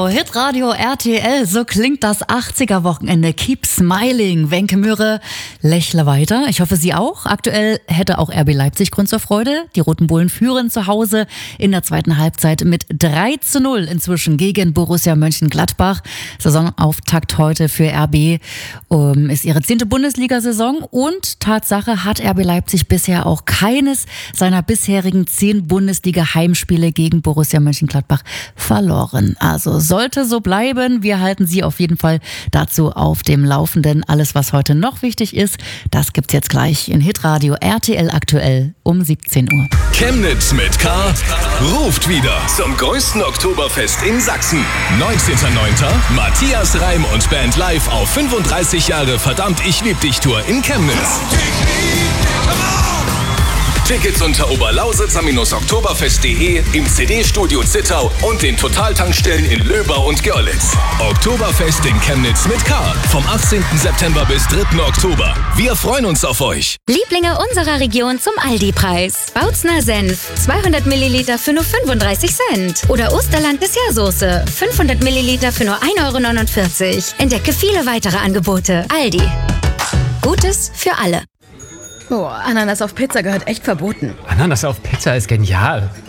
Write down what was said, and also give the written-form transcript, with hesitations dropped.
Genau, Hitradio RTL, so klingt das 80er-Wochenende. Keep smiling, Wenke Mürre, lächle weiter. Ich hoffe, Sie auch. Aktuell hätte auch RB Leipzig Grund zur Freude. Die Roten Bullen führen zu Hause in der zweiten Halbzeit mit 3:0 inzwischen gegen Borussia Mönchengladbach. Saisonauftakt heute für RB ist ihre 10. Bundesliga-Saison und Tatsache hat RB Leipzig bisher auch keines seiner bisherigen 10 Bundesliga-Heimspiele gegen Borussia Mönchengladbach verloren. Also sollte so bleiben. Wir halten Sie auf jeden Fall dazu auf dem Laufenden. Alles, was heute noch wichtig ist, das gibt's jetzt gleich in Hitradio RTL aktuell um 17 Uhr. Chemnitz mit K ruft wieder zum größten Oktoberfest in Sachsen. 19.09. Matthias Reim und Band live auf 35 Jahre Verdammt, ich lieb dich Tour in Chemnitz. Tickets unter oberlausitzer-oktoberfest.de, im CD-Studio Zittau und den Totaltankstellen in Löbau und Görlitz. Oktoberfest in Chemnitz mit K. Vom 18. September bis 3. Oktober. Wir freuen uns auf euch. Lieblinge unserer Region zum Aldi-Preis. Bautzner Senf, 200 Milliliter für nur 35 Cent. Oder Osterland Dessertsoße, 500 Milliliter für nur 1,49 Euro. Entdecke viele weitere Angebote. Aldi. Gutes für alle. Boah, Ananas auf Pizza gehört echt verboten. Ananas auf Pizza ist genial.